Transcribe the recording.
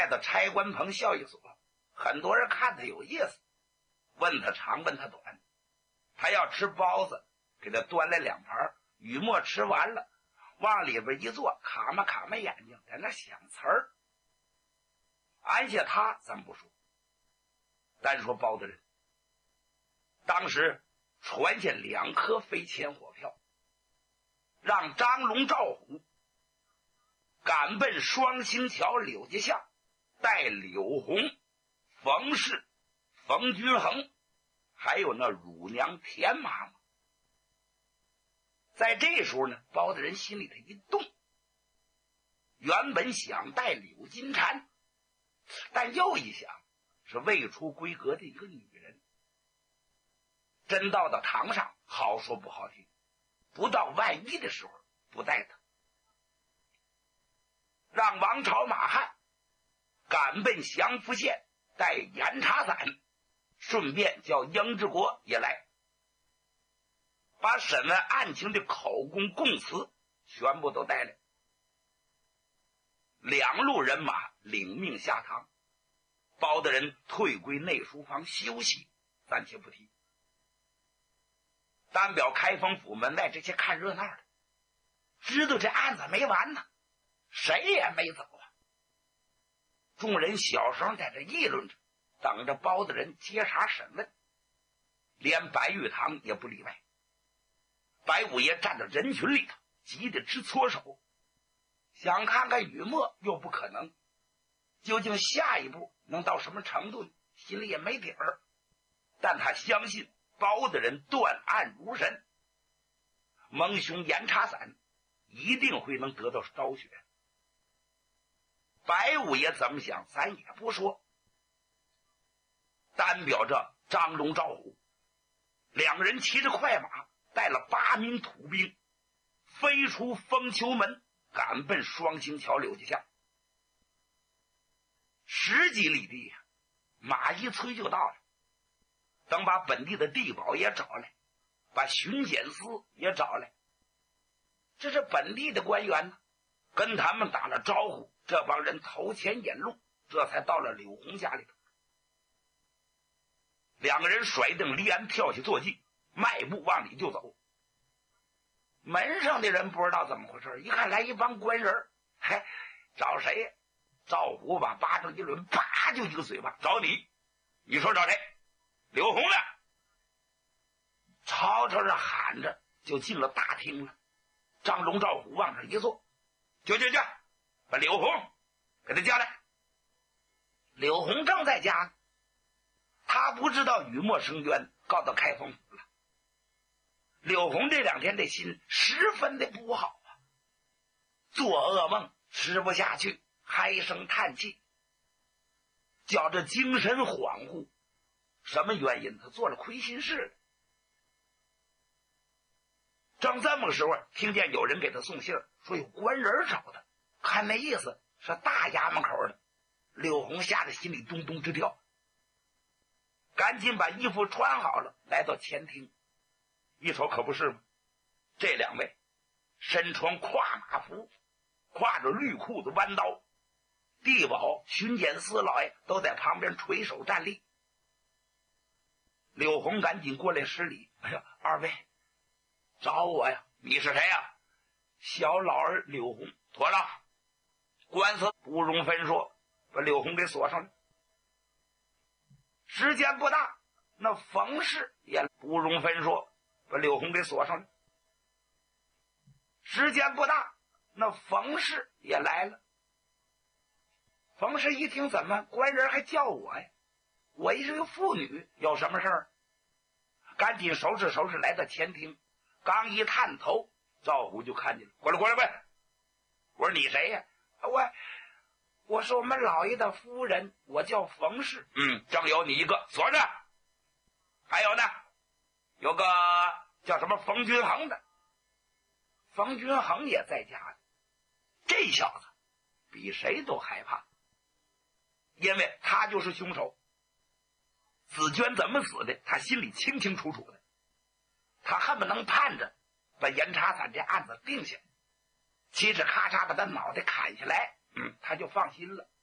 到差官棚校役所，很多人看他有意思，问他长问他短。他要吃包子，给他端来2盘，雨墨吃完了，往里边一坐，卡嘛眼睛，在那想词儿。安下他咱不说，单说包大人，当时传下2颗飞钱火票，让张龙赵虎赶奔双星桥柳家巷，带柳红、冯氏、冯君衡，还有那乳娘田妈妈。在这时候呢，包大人心里头一动，原本想带柳金蝉，但又一想，是未出闺阁的一个女人，真到堂上，好说不好听，不到万一的时候不带她，让王朝马汉赶奔祥符县，带严查伞，顺便叫英之国也来，把审问案情的口供供词全部都带来。2路人马领命下堂，包大人退归内书房休息，暂且不提。单表开封府门外这些看热闹的，知道这案子没完呢，谁也没走啊。众人小声在这议论着，等着包大人接茬审问，连白玉堂也不例外。白五爷站在人群里头，急得直搓手，想看看雨墨，又不可能，究竟下一步能到什么程度，心里也没底儿。但他相信包大人断案如神，蒙兄严查伞一定会能得到昭雪。白五爷怎么想咱也不说，单表着张龙赵虎2人骑着快马，带了8名土兵，飞出封丘门，赶奔双星桥柳家巷。10几里地呀，马一催就到了。等把本地的地保也找来，把巡检司也找来，这是本地的官员呢，跟他们打了招呼，这帮人头前引路，这才到了柳红家里头。2个人甩蹬离鞍，跳起坐骑，迈步往里就走。门上的人不知道怎么回事，一看来一帮官人，嘿，找谁呀？赵虎把巴掌一抡，啪就一个嘴巴，找你，你说找谁？柳红呢？吵吵着喊着就进了大厅了。张龙赵虎往这一坐，去，把柳红给他叫来。柳红正在家呢，他不知道雨墨生冤告到开封府了。柳红这2天这心十分的不好啊，做噩梦吃不下去，唉声叹气，觉着精神恍惚。什么原因？他做了亏心事。正这么个时候，听见有人给他送信，说有官人找他，看那意思是大衙门口的。柳红吓得心里咚咚直跳，赶紧把衣服穿好了，来到前厅。一瞅可不是吗？这2位身穿跨马服，挎着绿裤子弯刀，地保巡检司老爷都在旁边垂手站立。柳红赶紧过来施礼，哎呀，2位找我呀？你是谁呀？小老儿柳红。妥了，官司不容分说，把柳红给锁上了。时间不大，那冯氏也不容分说，把柳红给锁上了。时间不大，那冯氏也来了。冯氏一听，怎么官人还叫我呀？我是个妇女，有什么事儿？赶紧收拾来到前厅，刚一探头，赵虎就看见了。过来！我说你谁呀？我是我们老爷的夫人，我叫冯氏。正有你一个，锁着。还有呢，有个叫什么冯君衡的。冯君衡也在家呢。这小子比谁都害怕，因为他就是凶手。紫娟怎么死的，他心里清清楚楚的，他恨不能盼着把严查伞这案子定下，嘁哧咔嚓把他脑袋砍下来，他就放心了。